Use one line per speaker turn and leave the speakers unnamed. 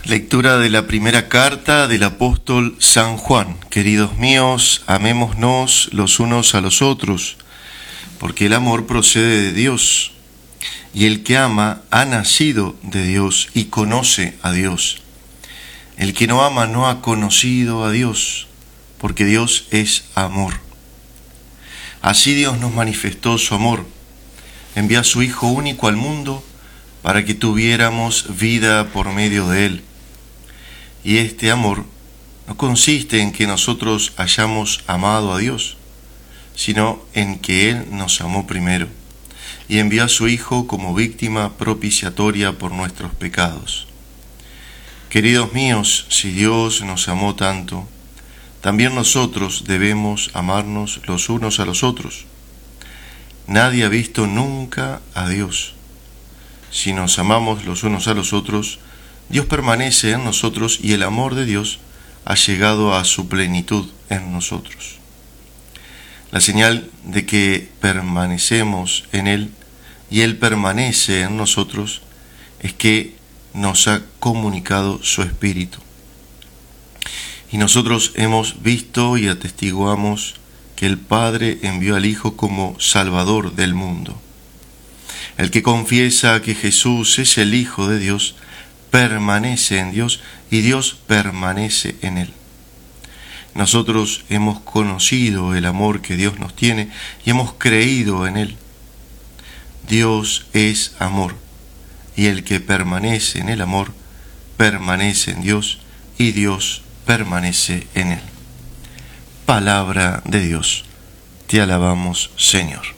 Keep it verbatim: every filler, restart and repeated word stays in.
Lectura de la primera carta del apóstol San Juan. Queridos míos, amémonos los unos a los otros, porque el amor procede de Dios, y el que ama ha nacido de Dios y conoce a Dios. El que no ama no ha conocido a Dios, porque Dios es amor. Así Dios nos manifestó su amor. Envió a su Hijo único al mundo para que tuviéramos vida por medio de Él. Y este amor no consiste en que nosotros hayamos amado a Dios, sino en que Él nos amó primero y envió a su Hijo como víctima propiciatoria por nuestros pecados. Queridos míos, si Dios nos amó tanto, también nosotros debemos amarnos los unos a los otros. Nadie ha visto nunca a Dios. Si nos amamos los unos a los otros, Dios permanece en nosotros y el amor de Dios ha llegado a su plenitud en nosotros. La señal de que permanecemos en Él y Él permanece en nosotros es que nos ha comunicado su Espíritu. Y nosotros hemos visto y atestiguamos que el Padre envió al Hijo como Salvador del mundo. El que confiesa que Jesús es el Hijo de Dios, permanece en Dios y Dios permanece en Él. Nosotros hemos conocido el amor que Dios nos tiene y hemos creído en Él. Dios es amor, y el que permanece en el amor, permanece en Dios y Dios permanece en Él. Palabra de Dios. Te alabamos, Señor.